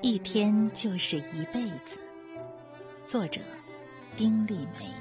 一天就是一辈子。作者：丁立梅。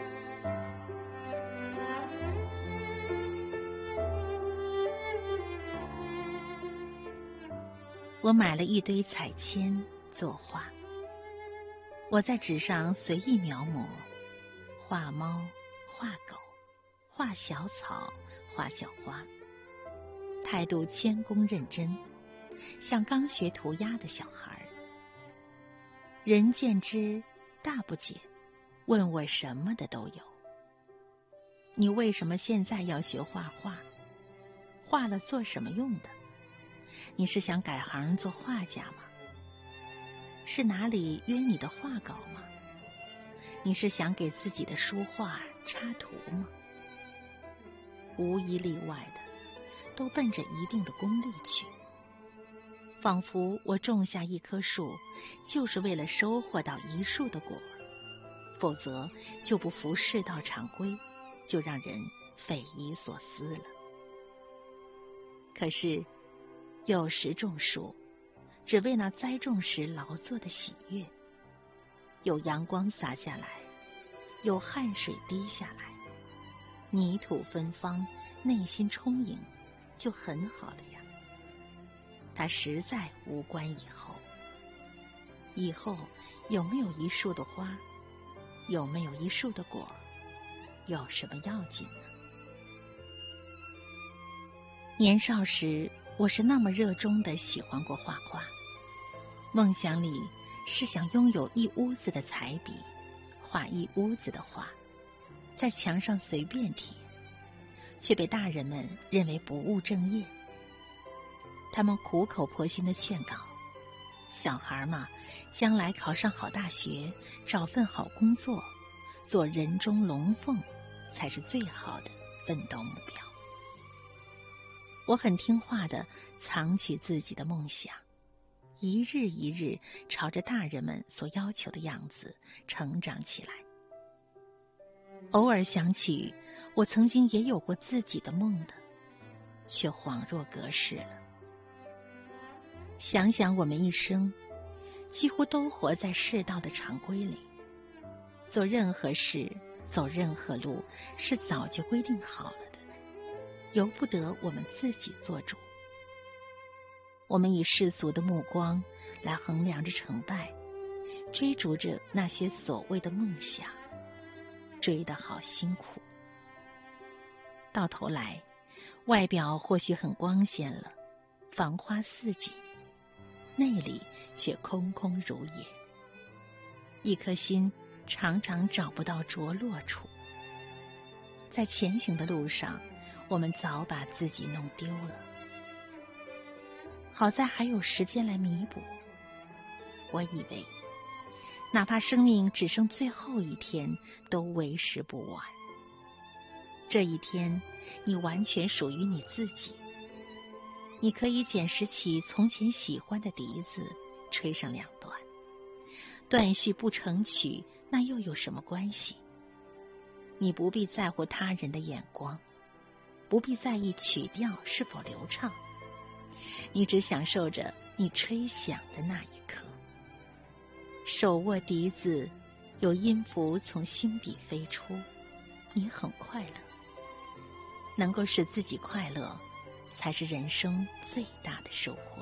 我买了一堆彩铅作画，我在纸上随意描摹，画猫，画狗，画小草，画小花，态度谦恭认真，像刚学涂鸦的小孩。人见之，大不解，问我什么的都有。你为什么现在要学画画？画了做什么用的？你是想改行做画家吗？是哪里约你的画稿吗？你是想给自己的书画插图吗？无一例外的，都奔着一定的功利去。仿佛我种下一棵树，就是为了收获到一树的果，否则就不符世道常规，就让人匪夷所思了。可是有时种树，只为那栽种时劳作的喜悦，有阳光洒下来，有汗水滴下来，泥土芬芳，内心充盈，就很好了呀。它实在无关以后，以后有没有一树的花，有没有一树的果，有什么要紧呢？年少时，我是那么热衷地喜欢过画画，梦想里是想拥有一屋子的彩笔，画一屋子的画，在墙上随便贴，却被大人们认为不务正业。他们苦口婆心地劝告，小孩嘛，将来考上好大学，找份好工作，做人中龙凤，才是最好的奋斗目标。我很听话地藏起自己的梦想，一日一日朝着大人们所要求的样子成长起来。偶尔想起我曾经也有过自己的梦的，却恍若隔世了。想想我们一生几乎都活在世道的常规里，做任何事，走任何路，是早就规定好了的，由不得我们自己做主。我们以世俗的目光来衡量着成败，追逐着那些所谓的梦想，追得好辛苦。到头来，外表或许很光鲜了，繁花似锦，内里却空空如也。一颗心常常找不到着落处。在前行的路上，我们早把自己弄丢了。好在还有时间来弥补。我以为，哪怕生命只剩最后一天，都为时不晚。这一天，你完全属于你自己。你可以捡拾起从前喜欢的笛子，吹上两段。断续不成曲，那又有什么关系？你不必在乎他人的眼光，不必在意曲调是否流畅，你只享受着你吹响的那一刻。手握笛子，有音符从心底飞出，你很快乐。能够使自己快乐，才是人生最大的收获。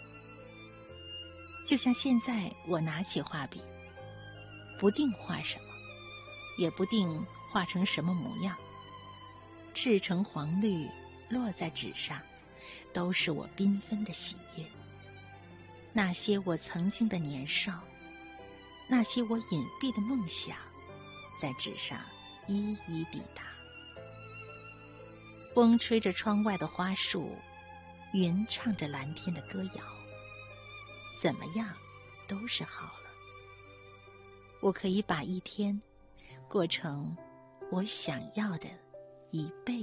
就像现在我拿起画笔，不定画什么，也不定画成什么模样，赤橙黄绿落在纸上，都是我缤纷的喜悦。那些我曾经的年少，那些我隐蔽的梦想，在纸上一一抵达。风吹着窗外的花树，云唱着蓝天的歌谣，怎么样都是好了。我可以把一天过成我想要的一辈